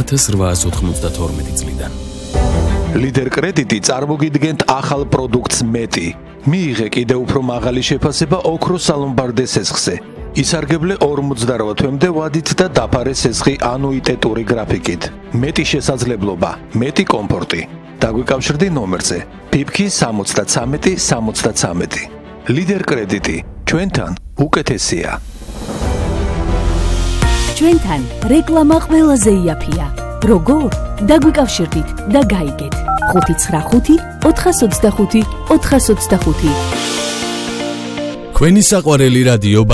1892 წლიდან. ლიდერ კრედიტი წარმოგიდგენთ ახალ პროდუქტს მეტი. მიიღე კიდევ უფრო მაღალი შეფასება ოქროს სალომბარდე სესხზე. ისარგებლე 48 თვემდე ვადით და დაფარე სესხი ანუიტეტური გრაფიკით. მეტი შესაძლებლობა, მეტი კომფორტი. დაგვიკავშირდი ნომერზე PIPK 73 ლიდერ კრედიტი ჩვენთან უკეთესია. ჩვენთან რეკლამა ყველაზე იაფია. როგორ? დაგვიკავშირდით და გაიგეთ. 595 425 425. Ქვენი საყვარელი რადიო